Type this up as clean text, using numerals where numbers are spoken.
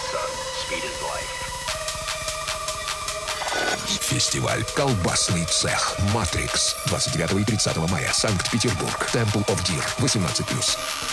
Фестиваль «Колбасный цех» «Матрикс» 29 и 30 мая. Санкт-Петербург. Temple of Deer. 18+.